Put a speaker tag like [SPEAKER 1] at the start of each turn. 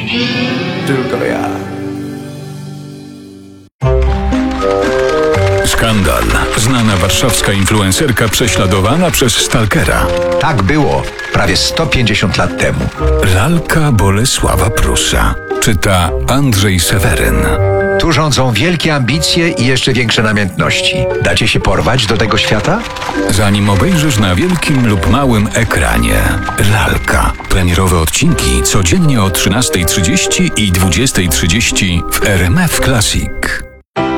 [SPEAKER 1] Tylko ja.
[SPEAKER 2] Skandal. Znana warszawska influencerka prześladowana przez stalkera.
[SPEAKER 1] Tak było prawie 150 lat temu.
[SPEAKER 2] Lalka Bolesława Prusa. Czyta Andrzej Seweryn.
[SPEAKER 1] Tu rządzą wielkie ambicje i jeszcze większe namiętności. Dacie się porwać do tego świata?
[SPEAKER 2] Zanim obejrzysz na wielkim lub małym ekranie. Lalka. Premierowe odcinki codziennie o 13:30 i 20:30 w RMF Classic.